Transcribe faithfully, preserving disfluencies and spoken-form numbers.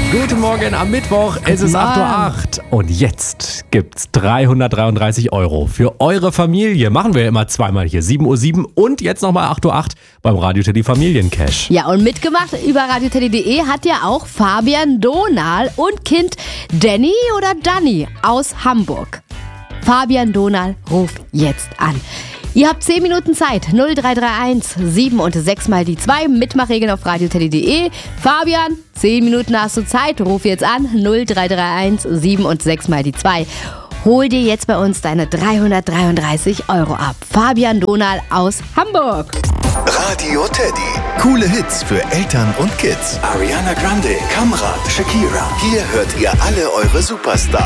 Guten Morgen am Mittwoch, es ist acht Uhr acht und jetzt gibt's dreihundertdreiunddreißig Euro für eure Familie. Machen wir immer zweimal hier, sieben Uhr sieben und jetzt nochmal acht Uhr acht beim Radio Teddy Familiencash. Ja, und mitgemacht über radioteddy punkt de hat ja auch Fabian Donal und Kind Danny oder Danny aus Hamburg. Fabian Donal ruft jetzt an. Ihr habt zehn Minuten Zeit. null drei drei eins sieben und sechs mal die zwei. Mitmachregeln auf radioteddy punkt de. Fabian, zehn Minuten hast du Zeit. Ruf jetzt an. null drei drei eins sieben und sechs mal die zwei. Hol dir jetzt bei uns deine dreihundertdreiunddreißig Euro ab. Fabian Donal aus Hamburg. Radio Teddy. Coole Hits für Eltern und Kids. Ariana Grande, Kamran, Shakira. Hier hört ihr alle eure Superstars.